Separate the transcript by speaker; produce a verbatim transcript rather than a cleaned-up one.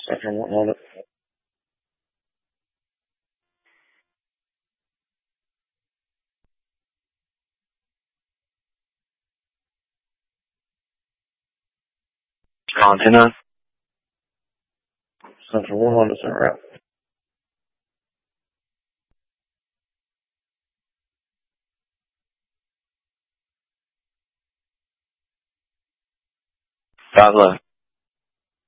Speaker 1: Central one hundred.
Speaker 2: Antenna.
Speaker 1: Central one hundred, center route.
Speaker 2: Five left.